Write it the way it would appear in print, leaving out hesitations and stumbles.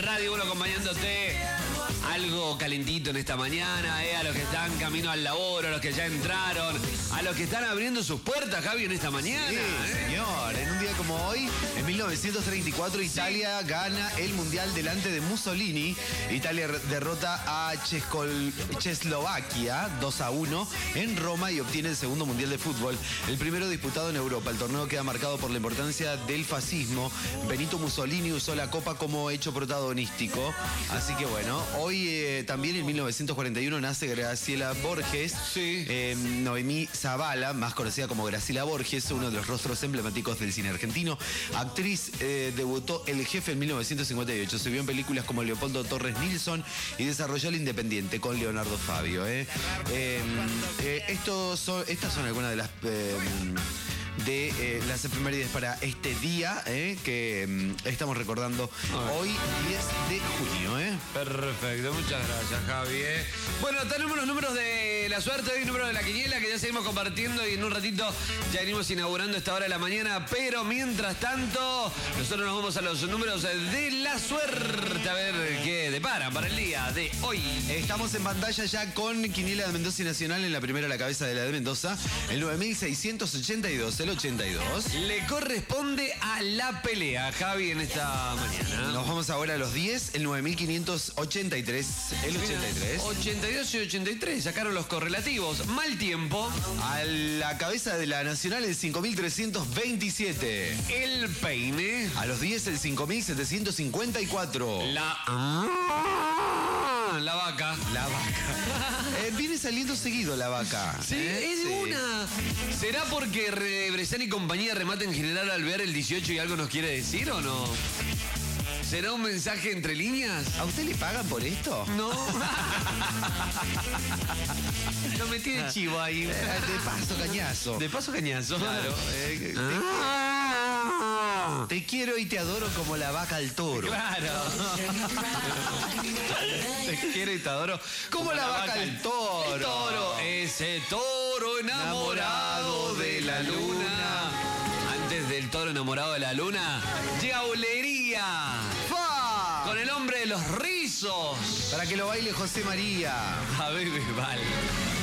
Radio 1 acompañándote. Algo calentito en esta mañana, a los que están camino al laboro, a los que ya entraron, a los que están abriendo sus puertas, Javi, en esta mañana. Sí, señor. En un día como hoy, en 1934, Italia gana el Mundial delante de Mussolini. Italia derrota a Checoslovaquia 2-1 en Roma y obtiene el segundo Mundial de Fútbol, el primero disputado en Europa. El torneo queda marcado por la importancia del fascismo. Benito Mussolini usó la copa como hecho protagonístico. Así que bueno, hoy también en 1941 nace Graciela Borges. Sí. Noemí Zavala, más conocida como Graciela Borges, uno de los rostros emblemáticos del cine argentino. Actriz, debutó El Jefe en 1958. Se vio en películas como Leopoldo Torres Nilsson y desarrolló El Independiente con Leonardo Fabio. Estas son algunas de las... las efemérides para este día que estamos recordando hoy, 10 de junio. Perfecto, muchas gracias, Javi. Bueno, tenemos los números de la suerte y números de la quiniela que ya seguimos compartiendo y en un ratito ya venimos inaugurando esta hora de la mañana, pero mientras tanto nosotros nos vamos a los números de la suerte a ver qué deparan para el día de hoy. Estamos en pantalla ya con Quiniela de Mendoza y Nacional. En la primera, la cabeza de la de Mendoza, el 9682, el 82. Le corresponde a la pelea, Javi, en esta mañana. Nos vamos ahora a los 10, el 9583, el 83. 82 y 83, sacaron los correlativos. Mal tiempo. A la cabeza de la Nacional, el 5327. El peine. A los 10, el 5754. La vaca. La vaca. Viene saliendo seguido la vaca. Sí, es una. ¿Será porque Bressan y compañía remata en general al ver el 18 y algo nos quiere decir o no? ¿Será un mensaje entre líneas? ¿A usted le pagan por esto? No. No me tiene chivo ahí. De paso, cañazo. De paso, cañazo. Claro. Te quiero y te adoro como la vaca al toro. Claro. Te quiero y te adoro como la vaca al toro. El toro, ese toro enamorado de la luna. Antes del toro enamorado de la luna, Jaulería. Con el hombre de los rizos. Para que lo baile José María. A ver, vale.